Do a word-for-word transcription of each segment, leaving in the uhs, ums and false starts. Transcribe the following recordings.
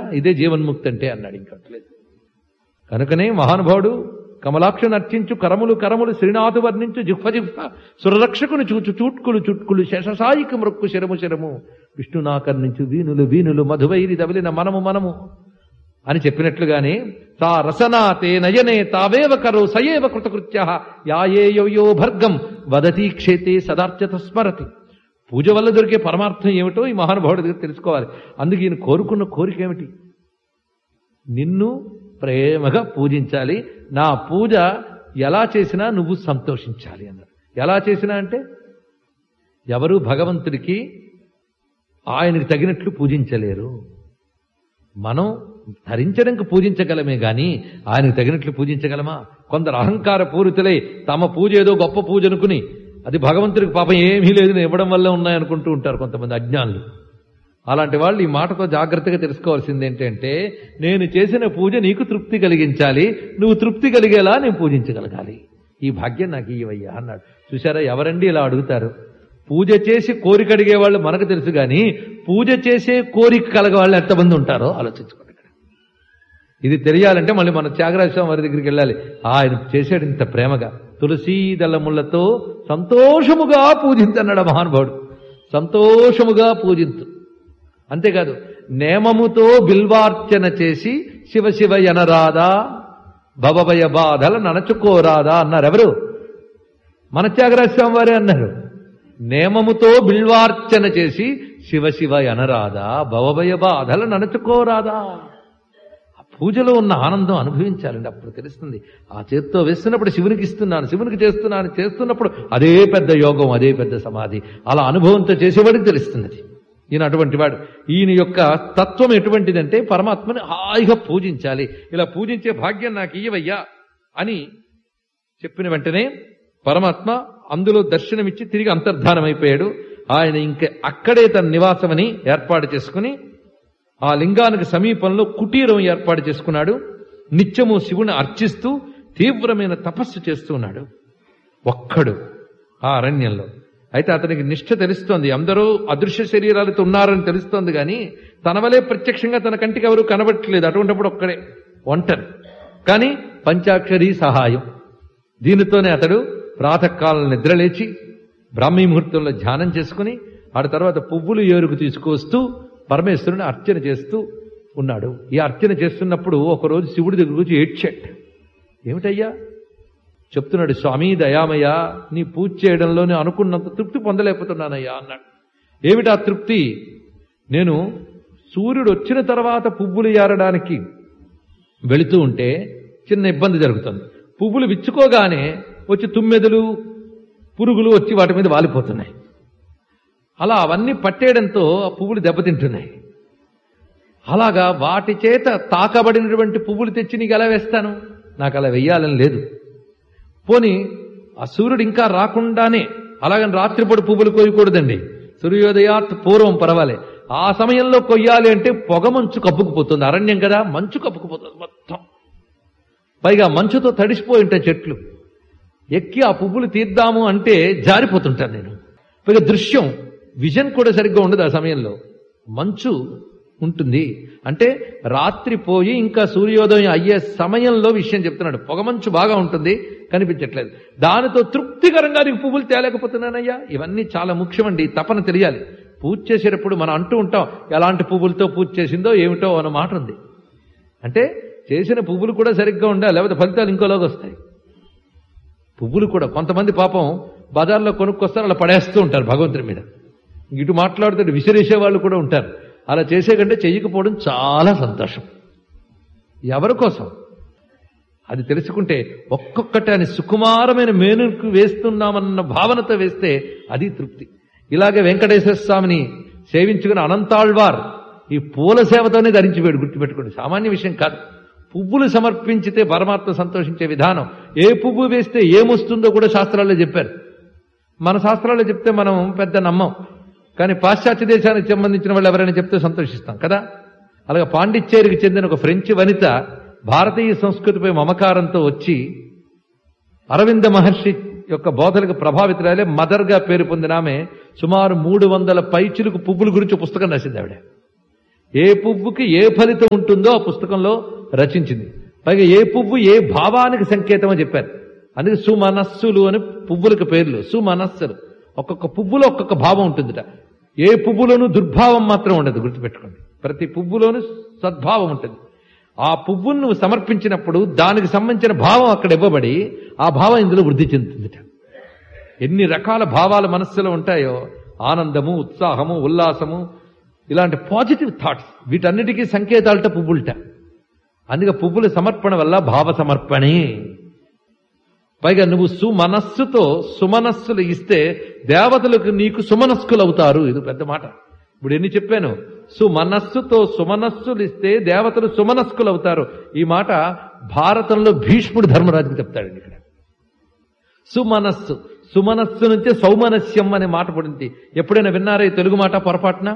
ఇదే జీవన్ముక్తి అంటే అన్నాడు. ఇంకట్లేదు. కనుకనే మహానుభావుడు కమలాక్షను అర్చించు కరములు కరములు శ్రీనాథు వర్ణించు జిహ్వ జిహ్వ సురరక్షకుని చూచు చూట్కులు చుట్కులు శేషసాయికి మృక్కు శరము శరము విష్ణునాకర్ణించు వీనులు వీనులు మధువైరి దవలిన మనము మనము అని చెప్పినట్లుగానే తా రసనా తే నయనే తావేవ కరో సయేవ కృతకృత్య యాయేయో భర్గం వదతీ క్షేతే సదార్చత స్మరతి. పూజ వల్ల దొరికే పరమార్థం ఏమిటో ఈ మహానుభావుడి దగ్గర తెలుసుకోవాలి. అందుకు ఈయన కోరుకున్న కోరిక ఏమిటి? నిన్ను ప్రేమగా పూజించాలి, నా పూజ ఎలా చేసినా నువ్వు సంతోషించాలి అన్నారు. ఎలా చేసినా అంటే ఎవరు భగవంతుడికి ఆయనకు తగినట్లు పూజించలేరు. మనం ధరించడానికి పూజించగలమే గాని ఆయనకు తగినట్లు పూజించగలమా? కొందరు అహంకార పూరితులై తమ పూజ ఏదో గొప్ప పూజ అనుకుని అది భగవంతుడికి పాపం ఏమీ లేదు ఇవ్వడం వల్ల ఉన్నాయనుకుంటూ ఉంటారు కొంతమంది అజ్ఞానులు. అలాంటి వాళ్ళు ఈ మాటతో జాగ్రత్తగా తెలుసుకోవాల్సింది ఏంటంటే, నేను చేసిన పూజ నీకు తృప్తి కలిగించాలి, నువ్వు తృప్తి కలిగేలా నేను పూజించగలగాలి. ఈ భాగ్యం నాకు ఇవ్వయ్యా అన్నాడు. చూసారా, ఎవరండి ఇలా అడుగుతారు? పూజ చేసి కోరిక అడిగే వాళ్ళు మనకు తెలుసు కానీ పూజ చేసే కోరిక కలగ వాళ్ళు ఎంతమంది ఉంటారో ఆలోచించుకోండి. ఇది తెలియాలంటే మళ్ళీ మన త్యాగరాజ స్వామి వారి దగ్గరికి వెళ్ళాలి. ఆయన చేసాడు ఇంత ప్రేమగా. తులసీ దళములతో సంతోషముగా పూజించన్నాడు మహానుభావుడు. సంతోషముగా పూజించు. అంతేకాదు, నేమముతో బిల్వార్చన చేసి శివ శివ ఎనరాదా భవభయ బాధల ననచుకోరాదా అన్నారు. ఎవరు? మన త్యాగరాజ స్వామి వారే అన్నారు. నేమముతో బిల్వార్చన చేసి శివ శివ ఎనరాదా భవభయ బాధల ననచుకోరాదా. ఆ పూజలో ఉన్న ఆనందం అనుభవించాలండి, అప్పుడు తెలుస్తుంది. ఆ చేత్తో వేస్తున్నప్పుడు శివునికి ఇస్తున్నాను, శివునికి చేస్తున్నాను, చేస్తున్నప్పుడు అదే పెద్ద యోగం, అదే పెద్ద సమాధి. అలా అనుభవంతో చేసేవాడికి తెలుస్తుంది. ఈయన అటువంటి వాడు. ఈయన యొక్క తత్వం ఎటువంటిదంటే పరమాత్మని హాయిగా పూజించాలి. ఇలా పూజించే భాగ్యం నాకు ఇయ్యవయ్యా అని చెప్పిన వెంటనే పరమాత్మ అందులో దర్శనమిచ్చి తిరిగి అంతర్ధానమైపోయాడు. ఆయన ఇంక అక్కడే తన నివాసమని ఏర్పాటు చేసుకుని ఆ లింగానికి సమీపంలో కుటీరం ఏర్పాటు చేసుకున్నాడు. నిత్యము శివుని అర్చిస్తూ తీవ్రమైన తపస్సు చేస్తూ ఉన్నాడు ఒక్కడు ఆ అరణ్యంలో. అయితే అతనికి నిష్ఠ తెలుస్తోంది. అందరూ అదృశ్య శరీరాలతో ఉన్నారని తెలుస్తోంది కానీ తన వలే ప్రత్యక్షంగా తన కంటికి ఎవరు కనబట్టలేదు. అటువంటిప్పుడు ఒక్కడే ఒంటరి. కానీ పంచాక్షరీ సహాయం, దీనితోనే అతడు ప్రాతకాలం నిద్రలేచి బ్రాహ్మీ ముహూర్తంలో ధ్యానం చేసుకుని ఆ తర్వాత పువ్వులు ఏరుకు తీసుకొస్తూ పరమేశ్వరుని అర్చన చేస్తూ ఉన్నాడు. ఈ అర్చన చేస్తున్నప్పుడు ఒకరోజు శివుడి దగ్గర వచ్చి ఏడ్చాడు. ఏమిటయ్యా చెప్తున్నాడు, స్వామి దయామయ్య, నీ పూజ చేయడంలో నేను అనుకున్నంత తృప్తి పొందలేకపోతున్నానయ్యా అన్నాడు. ఏమిటా తృప్తి? నేను సూర్యుడు వచ్చిన తర్వాత పువ్వులు ఏరడానికి వెళుతూ ఉంటే చిన్న ఇబ్బంది జరుగుతుంది. పువ్వులు విచ్చుకోగానే వచ్చి తుమ్మెదలు పురుగులు వచ్చి వాటి మీద వాలిపోతున్నాయి. అలా అవన్నీ పట్టేయడంతో ఆ పువ్వులు దెబ్బతింటున్నాయి. అలాగా వాటి చేత తాకబడినటువంటి పువ్వులు తెచ్చి నీకు ఎలా వేస్తాను? నాకు అలా వెయ్యాలని లేదు. పోని ఆ సూర్యుడు ఇంకా రాకుండానే అలాగని రాత్రిపూట పువ్వులు కోయకూడదండి. సూర్యోదయాత్ పూర్వం పర్వాలే. ఆ సమయంలో కొయ్యాలి అంటే పొగ మంచు కప్పుకుపోతుంది. అరణ్యం కదా, మంచు కప్పుకుపోతుంది మొత్తం. పైగా మంచుతో తడిసిపోయి ఉంటాయి చెట్లు. ఎక్కి ఆ పువ్వులు తీద్దాము అంటే జారిపోతుంటాను నేను. పైగా దృశ్యం విజన్ కూడా సరిగ్గా ఉండదు. ఆ సమయంలో మంచు ఉంటుంది. అంటే రాత్రి పోయి ఇంకా సూర్యోదయం అయ్యే సమయంలో విషయం చెప్తున్నాడు. పొగమంచు బాగా ఉంటుంది, కనిపించట్లేదు. దానితో తృప్తికరంగా నీకు పువ్వులు తేలేకపోతున్నానయ్యా. ఇవన్నీ చాలా ముఖ్యమండి. తపన తెలియాలి. పూజ చేసేటప్పుడు మనం అంటూ ఉంటాం, ఎలాంటి పువ్వులతో పూజ చేసిందో ఏమిటో అన్న మాట ఉంది. అంటే చేసిన పువ్వులు కూడా సరిగ్గా ఉండాలి, లేకపోతే ఫలితాలు ఇంకోలాగా వస్తాయి. పువ్వులు కూడా కొంతమంది పాపం బజార్లో కొనుక్కొస్తారు, అలా పడేస్తూ ఉంటారు భగవంతుడి మీద. ఇటు మాట్లాడుతూ విసిరేసే వాళ్ళు కూడా ఉంటారు. అలా చేసే కంటే చెయ్యకపోవడం చాలా సంతోషం. ఎవరి కోసం అది తెలుసుకుంటే ఒక్కొక్కటి అని సుకుమారమైన మేనుకు వేస్తున్నామన్న భావనతో వేస్తే అది తృప్తి. ఇలాగే వెంకటేశ్వర స్వామిని సేవించుకుని అనంతాళ్వార్ ఈ పూల సేవతోనే ధరించిపోయాడు. గుర్తుపెట్టుకోండి, సామాన్య విషయం కాదు. పువ్వులు సమర్పించితే పరమాత్మ సంతోషించే విధానం, ఏ పువ్వు వేస్తే ఏమొస్తుందో కూడా శాస్త్రాల్లో చెప్పారు. మన శాస్త్రాల్లో చెప్తే మనం పెద్ద నమ్మం, కానీ పాశ్చాత్య దేశానికి సంబంధించిన వాళ్ళు ఎవరైనా చెప్తే సంతోషిస్తాం కదా. అలాగే పాండిచ్చేరికి చెందిన ఒక ఫ్రెంచ్ వనిత భారతీయ సంస్కృతిపై మమకారంతో వచ్చి అరవింద మహర్షి యొక్క బోధలకు ప్రభావితురాలే మదర్గా పేరు పొందిన ఆమె సుమారు మూడు వందల పైచిలుకు పువ్వుల గురించి పుస్తకం రాసింది. ఆవిడ ఏ పువ్వుకి ఏ ఫలితం ఉంటుందో ఆ పుస్తకంలో రచించింది. పైగా ఏ పువ్వు ఏ భావానికి సంకేతం అని చెప్పారు. అందుకే సుమనస్సులు అని పువ్వులకు పేర్లు. సుమనస్సులు ఒక్కొక్క పువ్వులో ఒక్కొక్క భావం ఉంటుందిట. ఏ పువ్వులోనూ దుర్భావం మాత్రం ఉండదు, గుర్తుపెట్టుకోండి. ప్రతి పువ్వులోనూ సద్భావం ఉంటుంది. ఆ పువ్వును నువ్వు సమర్పించినప్పుడు దానికి సంబంధించిన భావం అక్కడ ఇవ్వబడి ఆ భావం ఇందులో వృద్ధి చెందుతుందిట. ఎన్ని రకాల భావాలు మనస్సులో ఉంటాయో, ఆనందము, ఉత్సాహము, ఉల్లాసము, ఇలాంటి పాజిటివ్ థాట్స్, వీటన్నిటికీ సంకేతాలట పువ్వులట. అందుకే పువ్వుల సమర్పణ వల్ల భావ సమర్పణే. పైగా నువ్వు సుమనస్సుతో సుమనస్సులు ఇస్తే దేవతలకు నీకు సుమనస్కులు అవుతారు. ఇది పెద్ద మాట. ఇప్పుడు ఎన్ని చెప్పాను? సుమనస్సుతో సుమనస్సులు ఇస్తే దేవతలు సుమనస్కులు అవుతారు. ఈ మాట భారతంలో భీష్ముడు ధర్మరాజుకి చెప్తాడండి. ఇక్కడ సుమనస్సు, సుమనస్సు నుంచే సౌమనస్యం అనే మాట పడింది. ఎప్పుడైనా విన్నారా ఈ తెలుగు మాట పొరపాటున?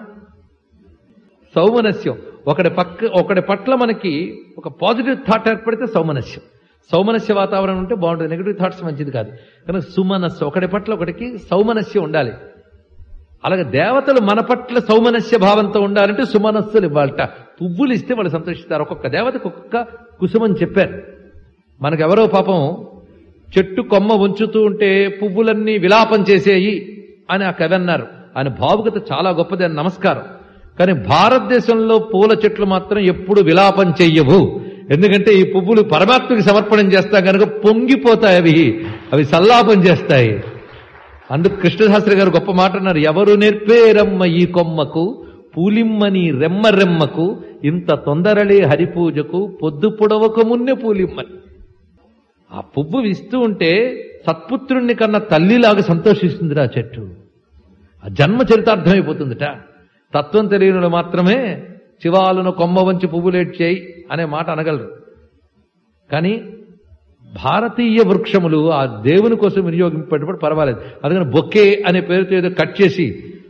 సౌమనస్యం, ఒకటి పక్క ఒకటి పట్ల మనకి ఒక పాజిటివ్ థాట్ ఏర్పడితే సౌమనస్యం. సౌమనస్య వాతావరణం ఉంటే బాగుంటుంది, నెగిటివ్ థాట్స్ మంచిది కాదు. కనుక సుమనస్సు, ఒకటి పట్ల ఒకటికి సౌమనస్యం ఉండాలి. అలాగే దేవతలు మన పట్ల సౌమనస్య భావంతో ఉండాలంటే సుమనస్సులు ఇవ్వాలట. పువ్వులు ఇస్తే వాళ్ళు సంతోషిస్తారు. ఒక్కొక్క దేవతకు ఒక్కొక్క కుసుమం చెప్పారు. మనకెవరో పాపం చెట్టు కొమ్మ ఉంచుతూ ఉంటే పువ్వులన్నీ విలాపం చేసేయి అని ఆ కవి అన్నారు. ఆయన భావుకత చాలా గొప్పది అని నమస్కారం. కానీ భారతదేశంలో పూల చెట్లు మాత్రం ఎప్పుడు విలాపం చెయ్యవు. ఎందుకంటే ఈ పువ్వులు పరమాత్మకి సమర్పణం చేస్తాం కనుక పొంగిపోతాయి, అవి అవి సల్లాపం చేస్తాయి. అందుకు కృష్ణశాస్త్రి గారు గొప్ప మాట అన్నారు, ఎవరు నేర్పేరమ్మ ఈ కొమ్మకు పూలిమ్మని రెమ్మ రెమ్మకు ఇంత తొందరలే హరిపూజకు పొద్దు పొడవక మున్నె పూలిమ్మని. ఆ పువ్వు ఇస్తూ ఉంటే సత్పుత్రుణ్ణి కన్నా తల్లిలాగా సంతోషిస్తుందిరా చెట్టు. ఆ జన్మ చరితార్థమైపోతుందిట. తత్వం తెలియనులు మాత్రమే శివాలను కొమ్మ వంచి పువ్వులేడ్చేయి అనే మాట అనగలరు. కానీ భారతీయ వృక్షములు ఆ దేవుని కోసం వినియోగింపేటప్పుడు పర్వాలేదు. అందుకని బొకే అనే పేరుతో ఏదో కట్ చేసి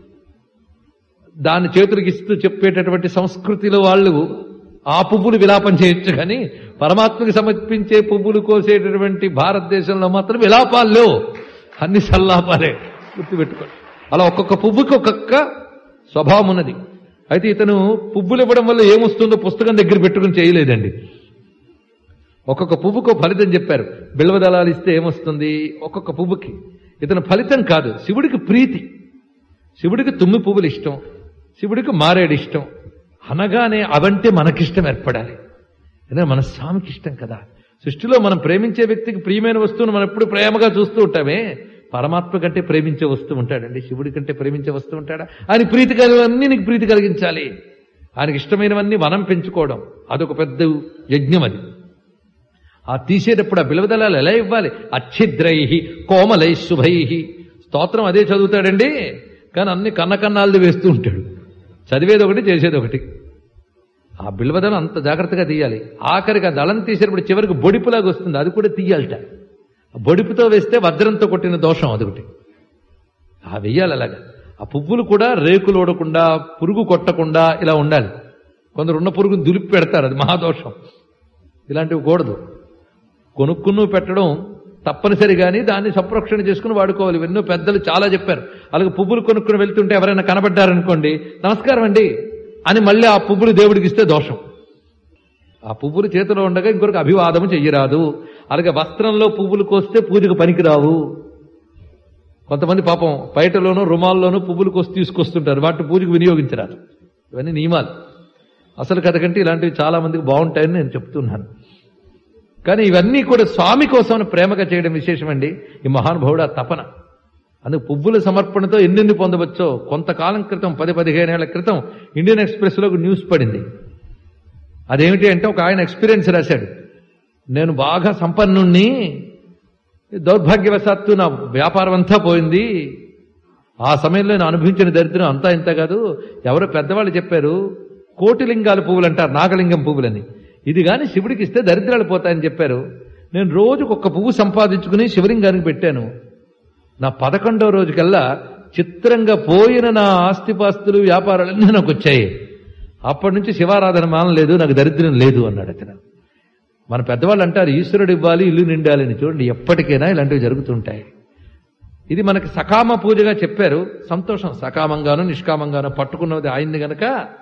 దాన్ని చేతులకు ఇస్తూ చెప్పేటటువంటి సంస్కృతిలో వాళ్ళు ఆ పువ్వులు విలాపం చేయొచ్చు. కానీ పరమాత్మకి సమర్పించే పువ్వులు కోసేటటువంటి భారతదేశంలో మాత్రం విలాపాల్లో అన్ని సల్లాపాలే, గుర్తుపెట్టుకోండి. అలా ఒక్కొక్క పువ్వుకి ఒక్కొక్క స్వభావం ఉన్నది. అయితే ఇతను పువ్వులు ఇవ్వడం వల్ల ఏమొస్తుందో పుస్తకం దగ్గర పెట్టుకుని చేయలేదండి. ఒక్కొక్క పువ్వుకు ఫలితం చెప్పారు. బిల్వదళాలు ఇస్తే ఏమొస్తుంది ఒక్కొక్క పువ్వుకి. ఇతను ఫలితం కాదు, శివుడికి ప్రీతి. శివుడికి తుమ్మి పువ్వులు ఇష్టం, శివుడికి మారేడు ఇష్టం. అనగానే అవంటే మనకిష్టం ఏర్పడాలి. ఎందుకంటే మన స్వామికి ఇష్టం కదా. సృష్టిలో మనం ప్రేమించే వ్యక్తికి ప్రియమైన వస్తువును మనం ఎప్పుడు ప్రేమగా చూస్తూ ఉంటామే. పరమాత్మ కంటే ప్రేమించే వస్తువు ఉంటాడండి, శివుడి కంటే ప్రేమించే వస్తువు ఉంటాడా? ఆయన ప్రీతి కలిగినవన్నీ నీకు ప్రీతి కలిగించాలి. ఆయనకి ఇష్టమైనవన్నీ మనం పెంచుకోవడం అదొక పెద్ద యజ్ఞం. అది ఆ తీసేటప్పుడు ఆ బిలవదళాలు ఎలా ఇవ్వాలి? అచ్ఛిద్రై కోమలై శుభై. స్తోత్రం అదే చదువుతాడండి, కానీ అన్ని కన్నకన్నాళ్ళు వేస్తూ ఉంటాడు. చదివేది ఒకటి, చేసేది ఒకటి. ఆ బిల్వదళం అంత జాగ్రత్తగా తీయాలి. ఆఖరికి ఆ దళం తీసేటప్పుడు చివరికి బొడిపులాగా వస్తుంది, అది కూడా తీయాలట. బొడిపుతో వేస్తే వజ్రంతో కొట్టిన దోషం అదొకటి. ఆ వెయ్యాలి అలాగా. ఆ పువ్వులు కూడా రేకులు ఓడకుండా, పురుగు కొట్టకుండా ఇలా ఉండాలి. కొందరు ఉన్న పురుగును దులిపి పెడతారు, అది మహాదోషం. ఇలాంటివి కూడదు. కొనుక్కును పెట్టడం తప్పనిసరి, కానీ దాన్ని సంరక్షణ చేసుకుని వాడుకోవాలి. ఎన్నో పెద్దలు చాలా చెప్పారు. అలాగే పువ్వులు కొనుక్కుని వెళ్తుంటే ఎవరైనా కనబడ్డారనుకోండి, నమస్కారం అండి అని మళ్ళీ ఆ పువ్వులు దేవుడికి ఇస్తే దోషం. ఆ పువ్వులు చేతిలో ఉండగా ఇంకొకరికి అభివాదం చెయ్యరాదు. అలాగే వస్త్రంలో పువ్వులు కోస్తే పూజకు పనికిరావు. కొంతమంది పాపం బయటలోనూ రుమాల్లోనూ పువ్వులు కోసి తీసుకొస్తుంటారు, వాటిని పూజకు వినియోగించరాదు. ఇవన్నీ నియమాలు. అసలు కథ కంటే ఇలాంటివి చాలా మందికి బాగుంటాయని నేను చెప్తున్నాను. కానీ ఇవన్నీ కూడా స్వామి కోసం ప్రేమగా చేయడం విశేషమండి. ఈ మహానుభావుడు ఆ తపన. అందుకు పువ్వుల సమర్పణతో ఎన్నెన్ని పొందవచ్చో. కొంతకాలం క్రితం, పది పదిహేనేళ్ల క్రితం ఇండియన్ ఎక్స్ప్రెస్ లో న్యూస్ పడింది. అదేమిటి అంటే, ఒక ఆయన ఎక్స్పీరియన్స్ రాశాడు. నేను బాగా సంపన్నుణ్ణి, దౌర్భాగ్యవశాత్తు నా వ్యాపారం అంతా పోయింది. ఆ సమయంలో నేను అనుభవించిన దరిద్రం అంతా ఇంత కాదు. ఎవరో పెద్దవాళ్ళు చెప్పారు, కోటిలింగాల పువ్వులు అంటారు, నాగలింగం పువ్వులని. ఇది కానీ శివుడికి ఇస్తే దరిద్రాలు పోతాయని చెప్పారు. నేను రోజుకు ఒక్క పువ్వు సంపాదించుకుని శివలింగానికి పెట్టాను. నా పదకొండవ రోజుకల్లా చిత్రంగా పోయిన నా ఆస్తిపాస్తులు వ్యాపారాలన్నీ నాకు వచ్చాయి. అప్పటి నుంచి శివారాధన మానలేదు, నాకు దరిద్రం లేదు అన్నాడు అతను. మన పెద్దవాళ్ళు అంటారు, ఈశ్వరుడు ఇవ్వాలి ఇల్లు నిండాలి అని. చూడండి, ఎప్పటికైనా ఇలాంటివి జరుగుతుంటాయి. ఇది మనకి సకామ పూజగా చెప్పారు. సంతోషం. సకామంగానో నిష్కామంగానో పట్టుకున్నది ఆయన్ని గనక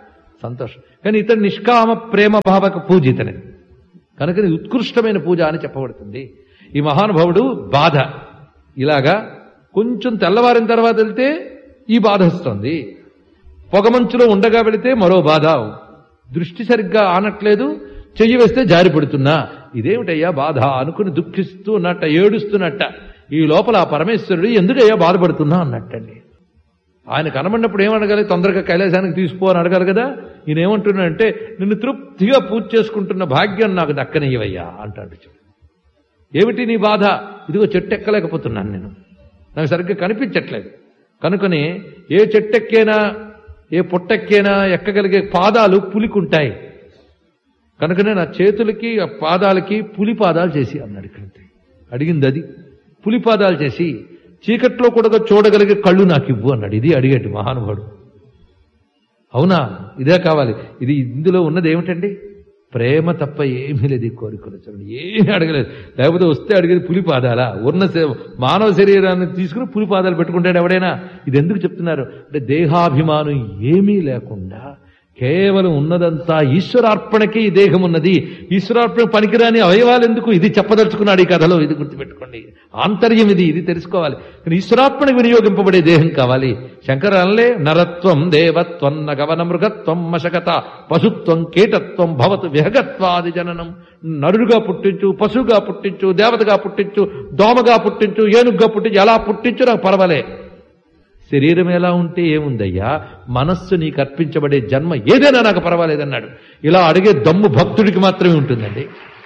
సంతోషం. కానీ ఇతడు నిష్కామ ప్రేమ భావక పూజితని కనుక ఇది ఉత్కృష్టమైన పూజ అని చెప్పబడుతుంది. ఈ మహానుభావుడు బాధ ఇలాగా కొంచెం తెల్లవారిన తర్వాత వెళ్తే ఈ బాధ వస్తుంది, పొగమంచులో ఉండగా వెళితే మరో బాధ, దృష్టి సరిగ్గా ఆనట్లేదు, చెయ్యి వేస్తే జారి పడుతున్నా, ఇదేమిటయ్యా బాధ అనుకుని దుఃఖిస్తూ ఉన్నట్ట, ఏడుస్తున్నట్ట. ఈ లోపల ఆ పరమేశ్వరుడు ఎందుకయ్యా బాధపడుతున్నా అన్నట్టండి. ఆయన కనబడినప్పుడు ఏమనగాలి, తొందరగా కైలాసానికి తీసుకో అని అడగాలి కదా. ఈయన ఏమంటున్నాడంటే, నిన్ను తృప్తిగా పూజ చేసుకుంటున్న భాగ్యం నాకు దక్కనియ్యవయ్యా అంటాడు. ఏమిటి నీ బాధ? ఇదిగో చెట్టు ఎక్కలేకపోతున్నాను నేను, నాకు సరిగ్గా కనిపించట్లేదు. కనుకని ఏ చెట్టెక్కేనా ఏ పుట్టెక్కేనా ఎక్కగలిగే పాదాలు పులికుంటాయి, కనుకనే నా చేతులకి ఆ పాదాలకి పులి పాదాలు చేసి అన్నాడు. ఇక్కడ అడిగింది అది, పులి పాదాలు చేసి చీకట్లో కూడా చూడగలిగే కళ్ళు నాకు ఇవ్వు అన్నాడు. ఇది అడిగేటి మహానుభావుడు. అవునా, ఇదే కావాలి. ఇది ఇందులో ఉన్నది ఏమిటండి? ప్రేమ తప్ప ఏమీ లేదు. ఈ కోరికలు చూడండి, ఏమీ అడగలేదు. లేకపోతే వస్తే అడిగేది పులి పాదాలా? ఉన్న మానవ శరీరాన్ని తీసుకుని పులి పాదాలు పెట్టుకుంటాడు ఎవడైనా? ఇది ఎందుకు చెప్తున్నారు అంటే, దేహాభిమానం ఏమీ లేకుండా కేవలం ఉన్నదంతా ఈశ్వరార్పణకి ఈ దేహం ఉన్నది. ఈశ్వరార్పణ పనికిరాని అవయవాలు ఎందుకు? ఇది చెప్పదలుచుకున్నాడు ఈ కథలో. ఇది గుర్తుపెట్టుకోండి, ఆంతర్యం ఇది, ఇది తెలుసుకోవాలి. కానీ ఈశ్వరార్పణకు వినియోగింపబడే దేహం కావాలి. శంకర అనలే, నరత్వం దేవత్వం నగవన మృగత్వం మశకత పశుత్వం కీటత్వం భవతు విహగత్వాది జననం. నరుడుగా పుట్టించు, పశువుగా పుట్టించు, దేవతగా పుట్టించు, దోమగా పుట్టించు, ఏనుగ్గా పుట్టించు, ఎలా పుట్టించు నాకు పర్వాలే. శరీరం ఎలా ఉంటే ఏముందయ్యా, మనస్సు నీకు అర్పించబడే జన్మ ఏదైనా నాకు పర్వాలేదన్నాడు. ఇలా అడిగే దమ్ము భక్తుడికి మాత్రమే ఉంటుందండి.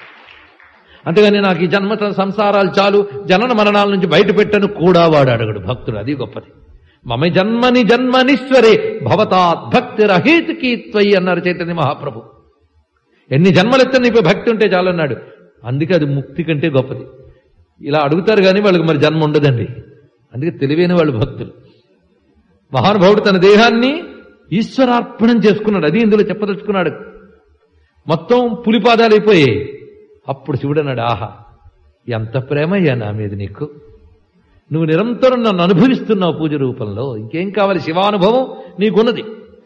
అంతేగాని నాకు ఈ జన్మ సంసారాలు చాలు, జనన మరణాల నుంచి బయట పెట్టను కూడా వాడు అడగడు భక్తుడు. అది గొప్పది. మమ జన్మని జన్మనీశ్వరే భవతాద్భక్తిరహేతుకీ త్వయి అన్నారు చైతన్య మహాప్రభు. ఎన్ని జన్మలెత్త నీపై భక్తి ఉంటే చాలు అన్నాడు. అందుకే అది ముక్తి కంటే గొప్పది. ఇలా అడుగుతారు కానీ వాళ్ళకి మరి జన్మ ఉండదండి. అందుకే తెలివైన వాళ్ళు భక్తులు. మహానుభావుడు తన దేహాన్ని ఈశ్వరార్పణం చేసుకున్నాడు. అది ఇందులో చెప్పదలుచుకున్నాడు. మొత్తం పులిపాదాలు అయిపోయాయి. అప్పుడు శివుడు అన్నాడు, ఆహా ఎంత ప్రేమయ్యా నా మీద నీకు, నువ్వు నిరంతరం నన్ను అనుభవిస్తున్నావు పూజ రూపంలో, ఇంకేం కావాలి? శివానుభవం నీకున్నది,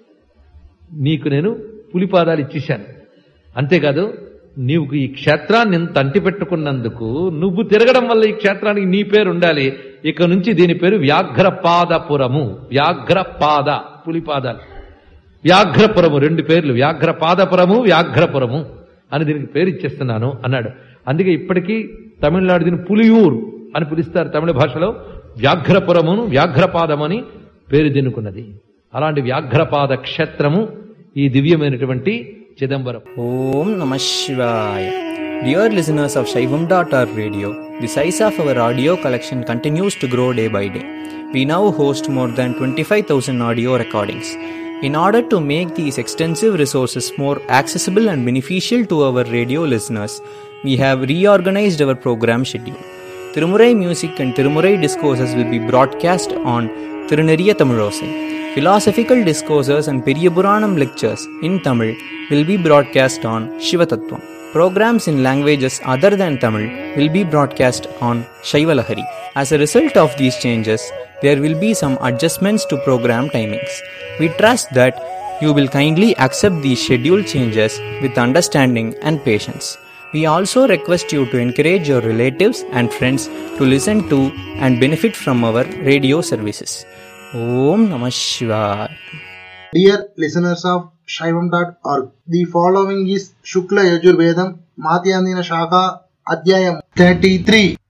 నీకు నేను పులిపాదాలు ఇచ్చేశాను. అంతేకాదు, నీవు ఈ క్షేత్రాన్ని ఇంత అంటి పెట్టుకున్నందుకు నువ్వు తిరగడం వల్ల ఈ క్షేత్రానికి నీ పేరు ఉండాలి. ఇక నుంచి దీని పేరు వ్యాఘ్రపాదపురము. వ్యాఘ్రపాద పులిపాదాలు, వ్యాఘ్రపురము రెండు పేర్లు, వ్యాఘ్రపాదపురము వ్యాఘ్రపురము అని దీనికి పేరు ఇచ్చేస్తున్నాను అన్నాడు. అందుకే ఇప్పటికీ తమిళనాడు దీన్ని పులియూరు అని పిలుస్తారు. తమిళ భాషలో వ్యాఘ్రపురమును వ్యాఘ్రపాదమని పేరు దిన్నుకున్నది. అలాంటి వ్యాఘ్రపాద క్షేత్రము ఈ దివ్యమైనటువంటి చిదంబరం. ఓం నమః శివాయ. Dear listeners of Shaivam dot org radio, the size of our audio collection continues to grow day by day. We now host more than twenty-five thousand audio recordings. In order to make these extensive resources more accessible and beneficial to our radio listeners, we have reorganized our program schedule. Tirumurai music and Tirumurai discourses will be broadcast on Tiruneriya Tamilosai. Philosophical discourses and Periyapuranam lectures in Tamil will be broadcast on Shivatattvam. Programs in languages other than Tamil will be broadcast on Shaivalahari. As a result of these changes, there will be some adjustments to program timings. We trust that you will kindly accept these schedule changes with understanding and patience. We also request you to encourage your relatives and friends to listen to and benefit from our radio services. Om Namah Shivaya. Dear listeners of Shaivam dot org, the following is Shukla Yajurvedam Madhyandina Shaka Adhyayam thirty-three.